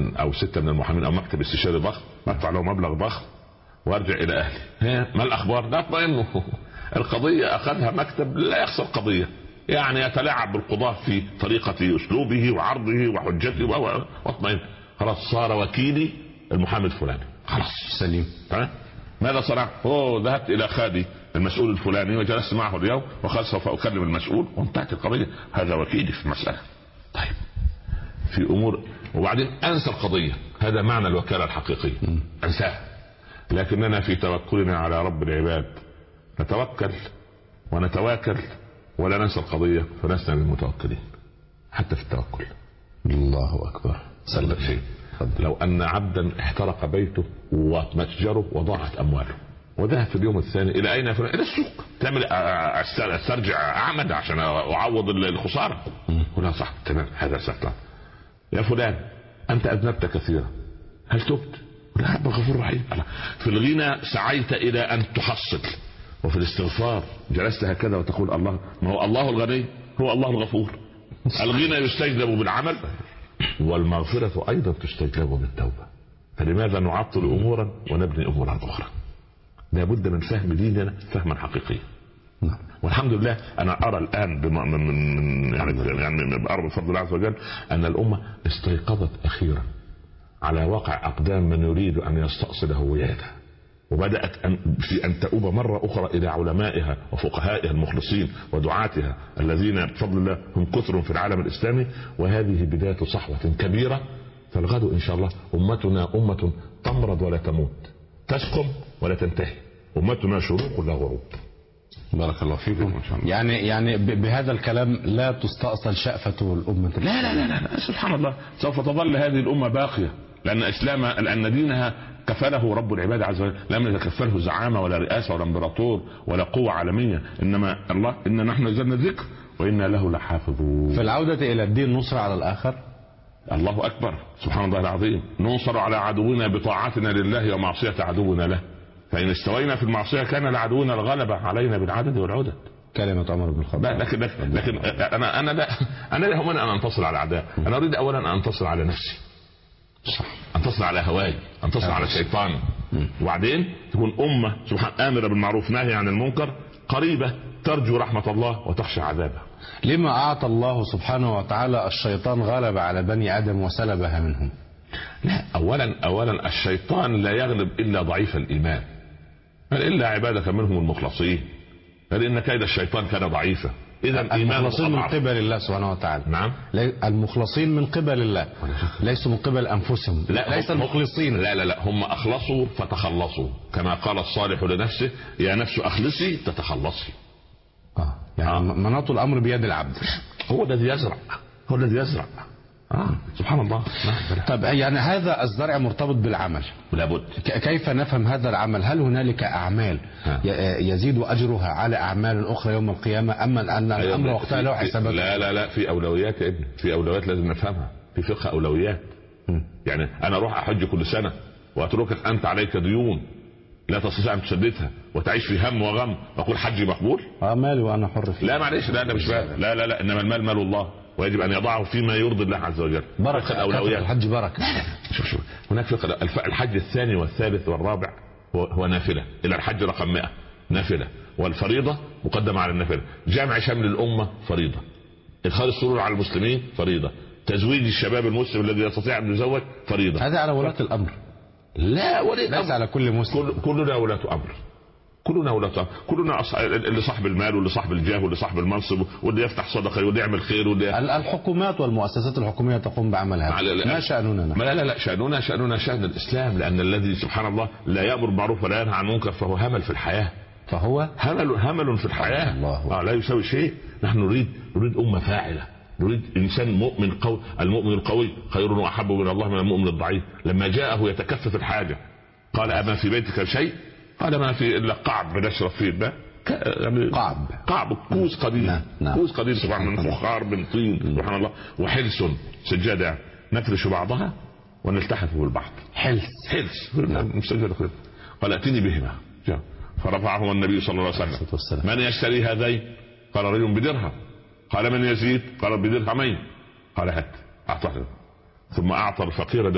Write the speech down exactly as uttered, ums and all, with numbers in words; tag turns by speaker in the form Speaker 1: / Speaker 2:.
Speaker 1: خمسة او ستة من المحامين او مكتب استشاري ضخم، ادفع له مبلغ ضخم وارجع الى اهلي. ها ما الاخبار؟ لا اطمئنوا القضيه اخذها مكتب لا يخسر قضيه، يعني يتلاعب بالقضاة في طريقة اسلوبه وعرضه وحجته واطمئن، خلاص صار وكيلي المحامي الفلاني، خلاص
Speaker 2: سليم.
Speaker 1: تمام. ماذا صنعت؟ اوه ذهبت الى خالي المسؤول الفلاني وجلست معه اليوم وقال سوف اكلم المسؤول وانتهت القضيه، هذا وكيلي في المساله. طيب في امور وبعدين انسى القضيه، هذا معنى الوكاله الحقيقيه، انساها. لكننا في توكلنا على رب العباد نتوكل ونتواكل ولا ننسى القضيه، فلسنا من المتوكلين حتى في التوكل.
Speaker 2: الله اكبر.
Speaker 1: سلك شيء، لو ان عبدا احترق بيته ومتجره وضاعت امواله وذهب في اليوم الثاني الى اين؟ الى السوق، تعمل استرجع اعمد عشان اعوض الخساره. قلنا صح تمام هذا سهل. يا فلان انت اذنبت كثيرا، هل تبت؟ لا رب غفور رحيم. في الغنى سعيت الى ان تحصل، وفي الاستغفار جلست هكذا وتقول الله، ما هو الله الغني هو الله الغفور. الغنى يستجلب بالعمل والمغفرة ايضا تستجلب بالتوبة، فلماذا نعطل امورا ونبني امورا اخرى؟ لابد من فهم ديننا فهما حقيقيا. والحمد لله انا ارى الان من يعني يعني ارى بفضل الله عز وجل ان الامه استيقظت اخيرا على واقع اقدام من يريد ان يستأصل هويتها، وبدأت أن في أن تؤوب مرة أخرى إلى علمائها وفقهائها المخلصين ودعاتها الذين بفضل الله هم كثر في العالم الإسلامي. وهذه بداية صحوة كبيرة، فالغد إن شاء الله أمتنا أمة تمرض ولا تموت، تسقم ولا تنتهي، أمتنا شروق لا غروب.
Speaker 2: بارك الله فيكم. يعني يعني بهذا الكلام لا تستأصل شأفة الأمة.
Speaker 1: لا لا لا لا سبحان الله، سوف تظل هذه الأمة باقية، لأن إسلام لأن دينها كفله رب العباد عز وجل، لم يتكفله زعامة ولا رئاسة ولا امبراطور ولا قوة عالمية، إنما الله إن نحن نزلنا الذكر وإنا له لحافظون.
Speaker 2: فالعودة إلى الدين نصر على الآخر.
Speaker 1: الله أكبر سبحان الله العظيم. ننصر على عدونا بطاعتنا لله ومعصية عدونا له، فإن استوينا في المعصية كان لعدونا الغلبة علينا بالعدد والعدد.
Speaker 2: كلمة عمر بن الخطاب.
Speaker 1: لكن لكن, لكن أنا أنا لا أنا لا يهمني أن أنتصر على أعداء، أنا أريد أولا أن أنتصر على نفسي، انتصر على هواي، انتصر على الشيطان، وبعدين تكون أمة سبحان آمرة بالمعروف ناهية عن المنكر، قريبة ترجو رحمة الله وتخشى عذابه.
Speaker 2: لما أعطى الله سبحانه وتعالى الشيطان غلب على بني آدم وسلبها منهم؟
Speaker 1: لا أولا أولا الشيطان لا يغلب إلا ضعيف الإيمان، إلا عبادك منهم المخلصين، لأن كيد الشيطان كان ضعيفا. إذا
Speaker 2: المخلصين من قبل الله سبحانه وتعالى.
Speaker 1: نعم
Speaker 2: المخلصين من قبل الله ليسوا من قبل أنفسهم.
Speaker 1: لا
Speaker 2: ليس المخلصين.
Speaker 1: لا لا لا هم أخلصوا فتخلصوا، كما قال الصالح لنفسه يا نفس أخلصي تتخلصي.
Speaker 2: آه. يعني آه. مناط الأمر بيد العبد،
Speaker 1: هو الذي يزرع، هو الذي يزرع. آه. سبحان الله.
Speaker 2: طب يعني هذا الزرع مرتبط بالعمل
Speaker 1: لابد.
Speaker 2: كيف نفهم هذا العمل؟ هل هنالك أعمال يزيد أجرها على أعمال أخرى يوم القيامة، أما أن الأمر وقتها له حسابات؟
Speaker 1: لا لا لا في أولويات يا ابني، في أولويات لازم نفهمها، في فقه أولويات. م. يعني أنا أروح أحج كل سنة وأتركك أنت عليك ديون لا تستطيع أن تسددها وتعيش في هم وغم وأقول حجي مقبول؟
Speaker 2: آه مالي وأنا حر فيه.
Speaker 1: لا معلش، لا أنا مش فاهم. لا لا لا إنما المال مال الله ويجب أن يضعه فيما يرضي الله عز وجل.
Speaker 2: بركة الأولويات. الحج بركة.
Speaker 1: شوف شوف هناك فقه الحج الثاني والثالث والرابع هو, هو نافلة، إلى الحج رقم مئة نافلة، والفريضة مقدمة على النافلة. جمع شمل الأمة فريضة، إدخال السرور على المسلمين فريضة، تزويج الشباب المسلم الذي يستطيع أن يزوج فريضة.
Speaker 2: هذا على ولاة الأمر.
Speaker 1: لا ولي الأمر
Speaker 2: ليس على كل مسلم.
Speaker 1: كل كلنا ولاة أمر، كلنا ولاة أمر، كلنا أص... اللي صاحب المال واللي صاحب الجاه واللي صاحب المنصب واللي يفتح صدقة واللي يعمل خير واللي
Speaker 2: الحكومات والمؤسسات الحكومية تقوم بعملها. ما شأننا؟
Speaker 1: لا لا لا شأننا شأننا شأن الإسلام، لأن الذي سبحان الله لا يأمر بالمعروف ولا ينهى عن المنكر فهو همل في الحياة،
Speaker 2: فهو
Speaker 1: همل همل في الحياة. الله. آه لا يساوي شيء. نحن نريد نريد أمة فاعلة، نريد إنسان مؤمن قوي. المؤمن القوي خير وأحب من الله من المؤمن الضعيف. لما جاءه يتكفف الحاجة قال أما في بيتك شيء؟ قال ما في إلا قعب بنشرب فيه الماء.
Speaker 2: يعني قعب
Speaker 1: قعب كوز قديم، كوز قديم سبحان من فخار من طين سبحان الله، وحلس سجادة نفرش بعضها ونلتحف بالبعض.
Speaker 2: حلس
Speaker 1: حلس مسجد. قال اتني بهما، فرفعهما النبي صلى الله عليه وسلم. من يشتري هذين؟ قال رجل بدرهم. قال من يزيد؟ قال بدرهمين. قال هات. اعطاه ثم اعطى الفقير